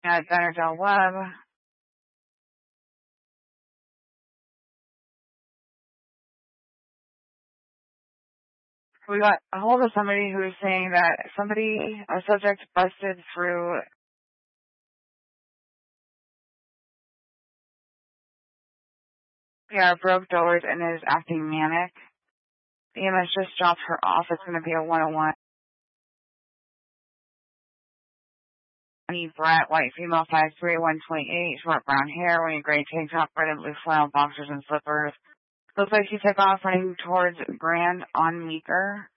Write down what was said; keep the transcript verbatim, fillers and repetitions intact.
at Center Del Webb. We got a hold of somebody who was saying that somebody, a subject busted through yeah, broke doors and is acting manic. E M S just dropped her off. It's going to be a one oh one. Brett, white female, five three, one twenty-eight, short brown hair, wearing gray tank top, red and blue flannel boxers and slippers. Looks like she took off running towards Grand on Meeker.